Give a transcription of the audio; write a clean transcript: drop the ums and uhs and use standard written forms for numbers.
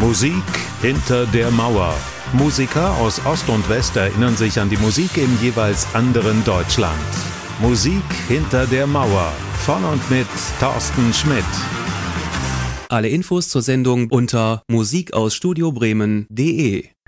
Musik hinter der Mauer. Musiker aus Ost und West erinnern sich an die Musik im jeweils anderen Deutschland. Musik hinter der Mauer. Von und mit Thorsten Schmidt. Alle Infos zur Sendung unter musikausstudiobremen.de